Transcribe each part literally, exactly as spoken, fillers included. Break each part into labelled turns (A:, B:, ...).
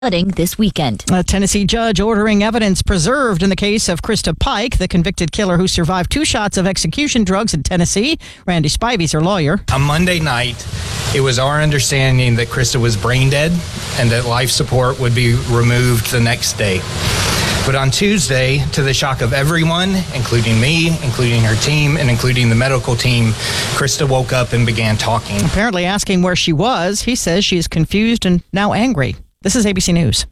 A: this weekend.
B: A Tennessee judge ordering evidence preserved in the case of Krista Pike, the convicted killer who survived two shots of execution drugs in Tennessee. Randy Spivey's her lawyer.
C: On Monday night, it was our understanding that Krista was brain dead and that life support would be removed the next day. But on Tuesday, to the shock of everyone, including me, including her team, and including the medical team, Krista woke up and began talking.
B: Apparently asking where she was, he says she is confused and now angry. This is A B C News.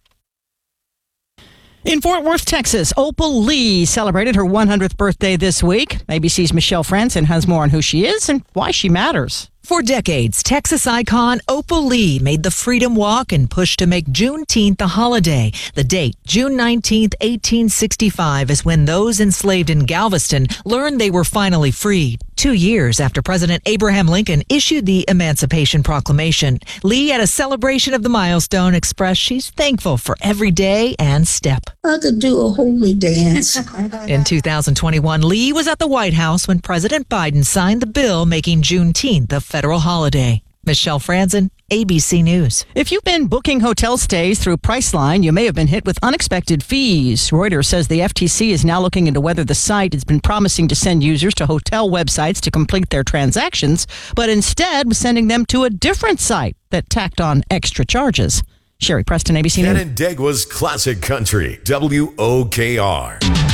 B: In Fort Worth, Texas, Opal Lee celebrated her one hundredth birthday this week. A B C's Michelle Franson has more on who she is and why she matters.
D: For decades, Texas icon Opal Lee made the Freedom Walk and pushed to make Juneteenth a holiday. The date, June nineteenth, eighteen sixty-five, is when those enslaved in Galveston learned they were finally freed. Two years after President Abraham Lincoln issued the Emancipation Proclamation, Lee, at a celebration of the milestone, expressed she's thankful for every day and step.
E: I could do a holy dance.
D: In two thousand twenty-one, Lee was at the White House when President Biden signed the bill making Juneteenth a federal holiday. Michelle Franzen, A B C News.
B: If you've been booking hotel stays through Priceline, you may have been hit with unexpected fees. Reuters says the F T C is now looking into whether the site has been promising to send users to hotel websites to complete their transactions, but instead was sending them to a different site that tacked on extra charges. Sherry Preston, A B C News.
F: Canandaigua's Classic Country, W O K R.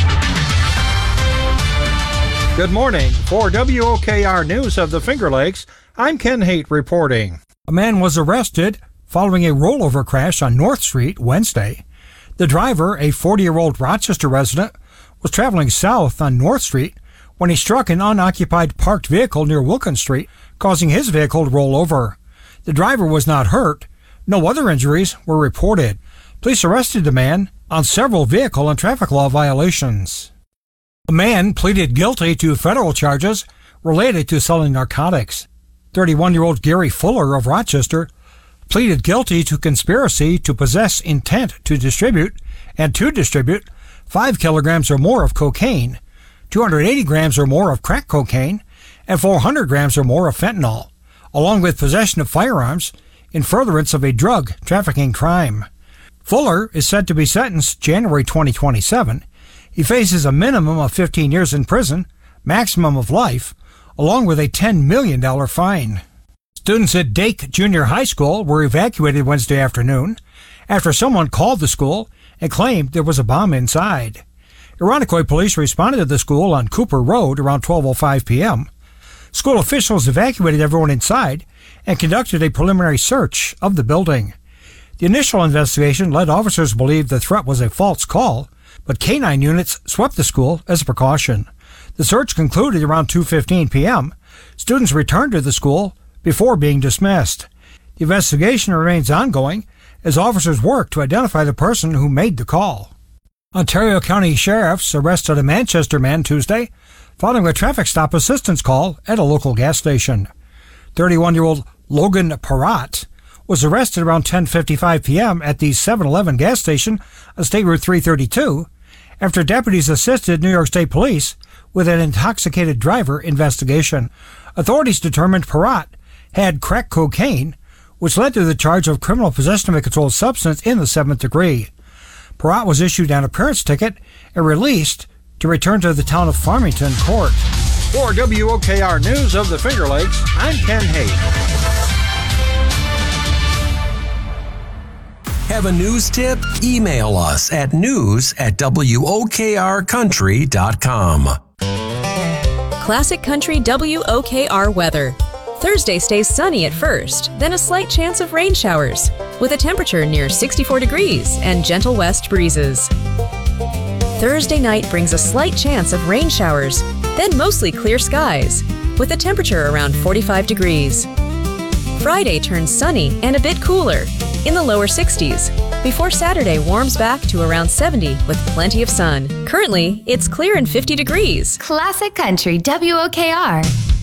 G: Good morning. For W O K R News of the Finger Lakes, I'm Ken Haight reporting. A man was arrested following a rollover crash on North Street Wednesday. The driver, a forty-year-old Rochester resident, was traveling south on North Street when he struck an unoccupied parked vehicle near Wilkins Street, causing his vehicle to roll over. The driver was not hurt. No other injuries were reported. Police arrested the man on several vehicle and traffic law violations. A man pleaded guilty to federal charges related to selling narcotics. thirty-one-year-old Gary Fuller of Rochester pleaded guilty to conspiracy to possess intent to distribute and to distribute five kilograms or more of cocaine, two hundred eighty grams or more of crack cocaine, and four hundred grams or more of fentanyl, along with possession of firearms in furtherance of a drug trafficking crime. Fuller is set to be sentenced January twenty twenty-seven. He faces a minimum of fifteen years in prison, maximum of life, along with a ten million dollars fine. Students at Dake Junior High School were evacuated Wednesday afternoon after someone called the school and claimed there was a bomb inside. Irondequoit police responded to the school on Cooper Road around twelve oh five p.m. School officials evacuated everyone inside and conducted a preliminary search of the building. The initial investigation led officers to believe the threat was a false call, but canine units swept the school as a precaution. The search concluded around two fifteen p.m. Students returned to the school before being dismissed. The investigation remains ongoing as officers work to identify the person who made the call. Ontario County sheriffs arrested a Manchester man Tuesday following a traffic stop assistance call at a local gas station. thirty-one-year-old Logan Parat was arrested around ten fifty-five p.m. at the seven eleven gas station on State Route three thirty-two after deputies assisted New York State Police with an intoxicated driver investigation. Authorities determined Parat had crack cocaine, which led to the charge of criminal possession of a controlled substance in the seventh degree. Parat was issued an appearance ticket and released to return to the town of Farmington court. For W O K R News of the Finger Lakes, I'm Ken Haight.
H: Have a news tip? Email us at news at W O K R country dot com.
I: Classic Country W O K R weather. Thursday stays sunny at first, then a slight chance of rain showers, with a temperature near sixty-four degrees and gentle west breezes. Thursday night brings a slight chance of rain showers, then mostly clear skies, with a temperature around forty-five degrees. Friday turns sunny and a bit cooler, in the lower sixties, before Saturday warms back to around seventy with plenty of sun. Currently, it's clear and fifty degrees.
A: Classic Country W O K R.